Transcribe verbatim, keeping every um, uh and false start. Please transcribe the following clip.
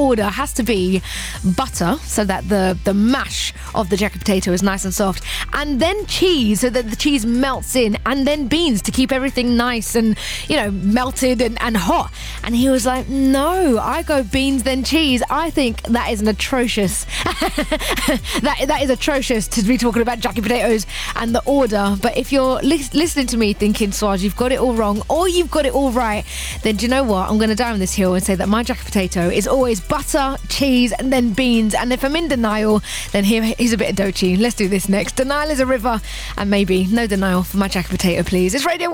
order has to be butter, so that the, the mash of the jacket potato is nice and soft, and then cheese, so that the cheese melts in, and then beans to keep everything nice and, you know, melted and, and hot. And he was like, no, I go beans, then cheese. I think that is an atrocious, that, that is atrocious to be talking about jacket potatoes and the order. But if you're li- listening to me thinking, Swaj, you've got it all wrong, or you've got it all right, then do you know what? I'm going to die on this hill and say that my jacket potato is always butter, cheese, and then beans. And if I'm in denial, then here, here's a bit of Doechii. Let's do this next. Denial is a river, and maybe no denial for my jacket potato, please. It's Radio